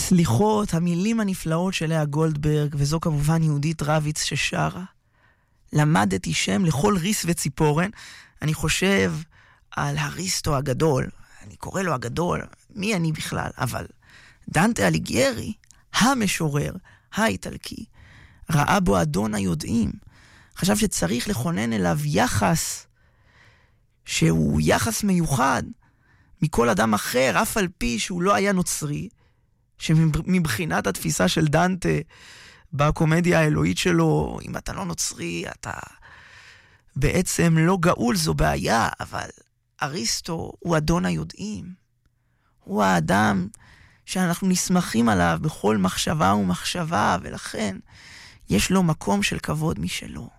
סליחות, המילים הנפלאות של לאה גולדברג, וזו כמובן יהודית רביץ ששרה. למדתי שם לכל ריס וציפורן. אני חושב על אריסטו הגדול, אני קורא לו הגדול, מי אני בכלל? אבל דנטה אליגיירי, המשורר, האיטלקי, ראה בו אדון היודעים. חשב שצריך לכונן אליו יחס שהוא יחס מיוחד מכל אדם אחר, אף על פי שהוא לא היה נוצרי, שמבחינת התפיסה של דנטה בקומדיה האלוהית שלו, אם אתה לא נוצרי, אתה בעצם לא גאול, זו בעיה, אבל אריסטו הוא אדון היודעים. הוא האדם שאנחנו נסמכים עליו בכל מחשבה ומחשבה, ולכן יש לו מקום של כבוד משלו.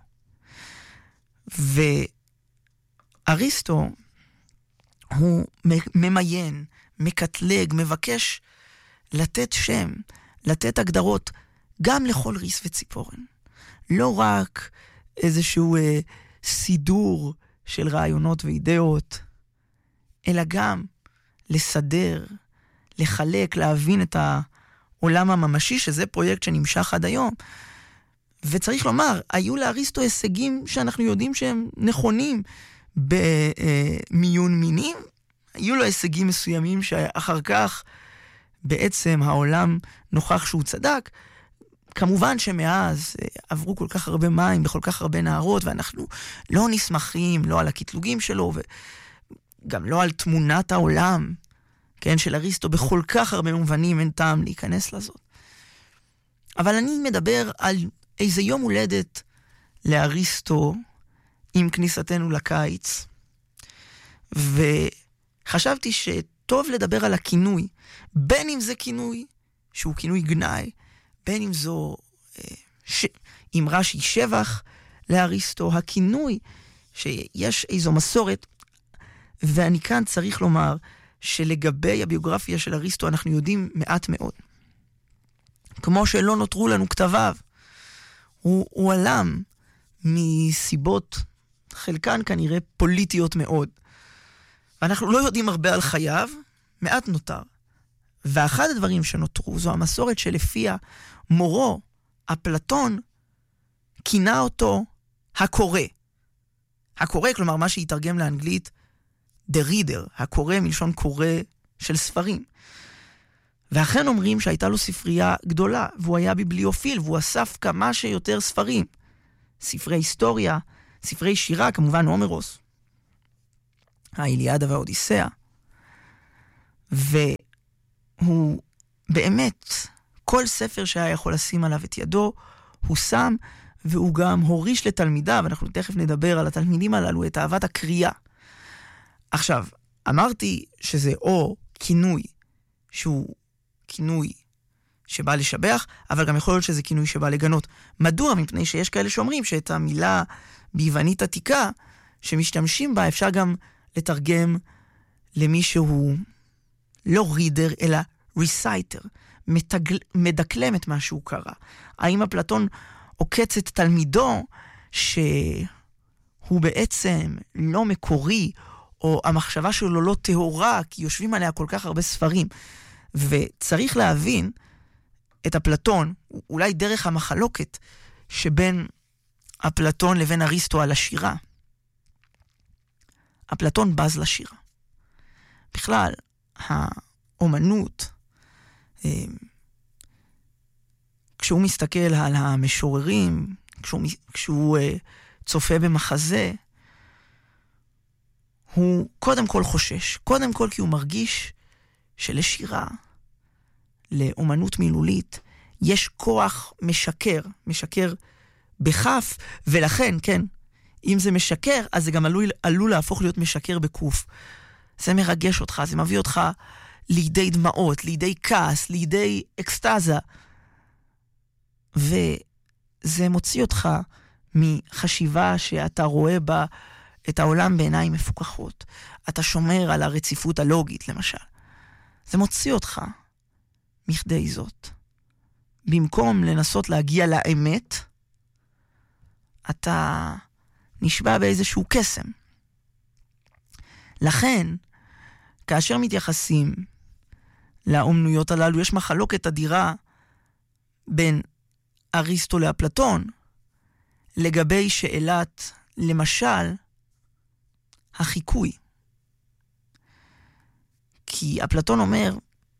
ואריסטו הוא ממיין, מקטלג, מבקש לתת שם, לתת הגדרות גם לכל ריס וציפורן. לא רק איזשהו סידור של רעיונות ואידאות, אלא גם לסדר, לחלק, להבין את העולם הממשי, שזה פרויקט שנמשך עד היום. וצריך לומר, היו לאריסטו הישגים שאנחנו יודעים שהם נכונים במיון מינים, היו לו הישגים מסוימים שאחר כך בעצם העולם נוכח שהוא צדק. כמובן שמאז עברו כל כך הרבה מים בכל כך הרבה נהרות, ואנחנו לא נסמכים לא על הקטלוגים שלו, וגם לא על תמונת העולם, כן, של אריסטו בכל כך הרבה מובנים, אין טעם להיכנס לזאת. אבל אני מדבר על איזה יום הולדת לאריסטו עם כניסתנו לקיץ, וחשבתי שטוב לדבר על הכינוי, בין אם זה כינוי שהוא כינוי גנאי, בין אם זו אמרה שהיא שבח לאריסטו, הכינוי שיש איזו מסורת, ואני כאן צריך לומר שלגבי הביוגרפיה של אריסטו אנחנו יודעים מעט מאוד. כמו שלא נותרו לנו כתביו, הוא עלם מסיבות חלקן כנראה פוליטיות מאוד. ואנחנו לא יודעים הרבה על חייו, מעט נותר. ואחד הדברים שנותרו זו המסורת שלפיה מורו, אפלטון, כינה אותו הקורא. הקורא, כלומר מה שיתרגם לאנגלית, the reader, הקורא מלשון קורא של ספרים. ואכן אומרים שהייתה לו ספרייה גדולה, והוא היה ביבליופיל, והוא אסף כמה שיותר ספרים. ספרי היסטוריה, ספרי שירה, כמובן הומרוס, האיליאדה והאודיסאה. והוא באמת, כל ספר שהיה יכול לשים עליו את ידו, הוא שם, והוא גם הוריש לתלמידיו, אנחנו תכף נדבר על התלמידים הללו, את אהבת הקריאה. עכשיו, אמרתי שזה או כינוי שהוא כינוי שבא לשבח, אבל גם יכול להיות שזה כינוי שבא לגנות. מדוע? מפני שיש כאלה שאומרים שאת המילה ביוונית עתיקה שמשתמשים בה אפשר גם לתרגם למי שהוא לא רידר אלא ריסייטר, מדקלם את מה שהוא קרא. האם אפלטון עוקץ את תלמידו שהוא בעצם לא מקורי, או המחשבה שלו לא טהורה, כי יושבים עליה כל כך הרבה ספרים. וצריך להבין את אפלטון, אולי דרך המחלוקת שבין אפלטון לבין אריסטו על השירה. אפלטון בז לשירה. בכלל, האומנות, כשהוא מסתכל על המשוררים, כשהוא צופה במחזה, הוא קודם כל חושש. קודם כל כי הוא מרגיש שלשירה, לאומנות מילולית, יש כוח משקר, משקר בכף, ולכן, כן, אם זה משקר, אז זה גם עלול להפוך להיות משקר בקוף. זה מרגש אותך, זה מביא אותך לידי דמעות, לידי כעס, לידי אקסטזה, וזה מוציא אותך מחשיבה שאתה רואה בה את העולם בעיניים מפוקחות. אתה שומר על הרציפות הלוגית, למשל. זה מוציא אותך מכדי זאת. במקום לנסות להגיע לאמת, אתה נשבע באיזשהו קסם. לכן, כאשר מתייחסים לאומנויות הללו. יש מחלוקת אדירה בין אריסטו לאפלטון לגבי שאלת, למשל, החיקוי. כי אפלטון אומר,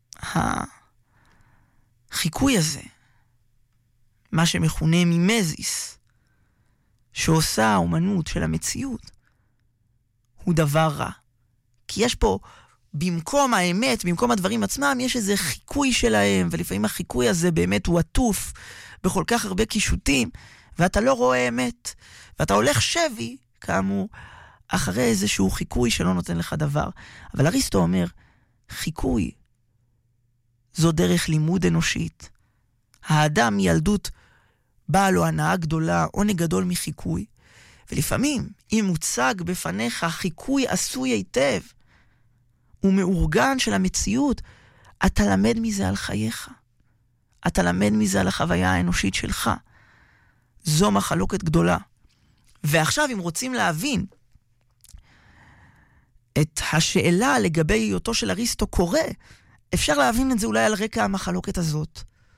החיקוי הזה, מה שמכונה מימזיס, שעושה האומנות של המציאות, הוא דבר רע. כי יש פה, במקום האמת, במקום הדברים עצמם, יש איזה חיקוי שלהם, ולפעמים החיקוי הזה באמת הוא עטוף בכל כך הרבה קישוטים, ואתה לא רואה אמת, ואתה הולך שבי, כאמור, אחרי איזשהו חיקוי שלא נותן לך דבר. אבל אריסטו אומר, חיקוי זו דרך לימוד אנושית. האדם מילדות באה לו הנאה גדולה, עונג גדול מחיקוי. ולפעמים, אם מוצג בפניך חיקוי עשוי היטב, ומאורגן של המציאות, אתה למד מזה על חייך. אתה למד מזה על החוויה האנושית שלך. זו מחלוקת גדולה. ועכשיו, אם רוצים להבין את השאלה לגבי היותו של אריסטו קורא, אפשר להבין את זה אולי על רקע המחלוקת הזאת.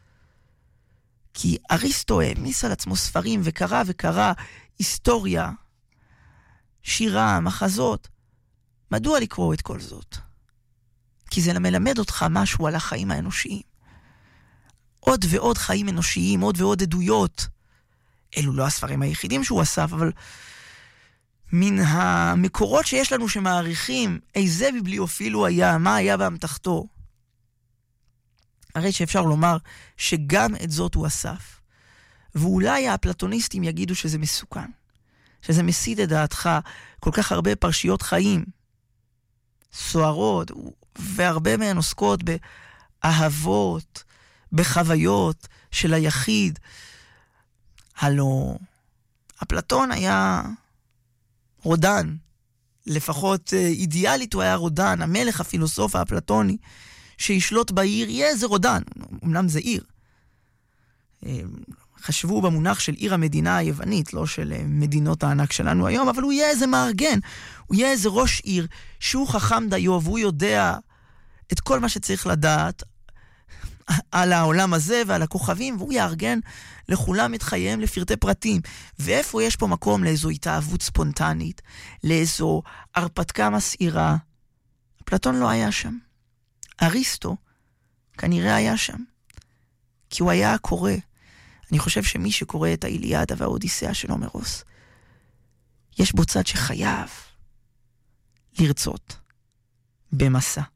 כי אריסטו העמיס על עצמו ספרים וקרא היסטוריה, שירה, מחזות. מדוע לקרוא את כל זאת? כי זה מלמד אותך משהו על החיים האנושיים. עוד ועוד חיים אנושיים, עוד ועוד עדויות. אלו לא הספרים היחידים שהוא אסף, אבל מן המקורות שיש לנו שמעריכים איזה ביבליופיל הוא היה, מה היה באמתחתו. הרי שאפשר לומר שגם את זאת הוא אסף. ואולי האפלטוניסטים יגידו שזה מסוכן. שזה מסיד את דעתך כל כך הרבה פרשיות חיים, סוערות, והרבה מהן עוסקות באהבות, בחוויות של היחיד. הלא, אפלטון היה רודן, לפחות אידיאלית הוא היה רודן, המלך הפילוסוף האפלטוני, שישלוט בעיר, יהיה איזה רודן, אמנם זה עיר. חשבו במונח של עיר המדינה היוונית, לא של מדינות הענק שלנו היום, אבל הוא יהיה איזה מארגן, הוא יהיה איזה ראש עיר, שהוא חכם דיו, והוא יודע את כל מה שצריך לדעת על העולם הזה ועל הכוכבים, והוא יארגן לכולם את חייהם לפרטי פרטים. ואיפה יש פה מקום לאיזו התאהבות ספונטנית, לאיזו הרפתקה מסעירה? אפלטון לא היה שם. אריסטו כנראה היה שם, כי הוא היה הקורא. אני חושב שמי שקורא את האיליאדה והאודיסאה של הומרוס, יש בו צד שחייב לרצות במסע.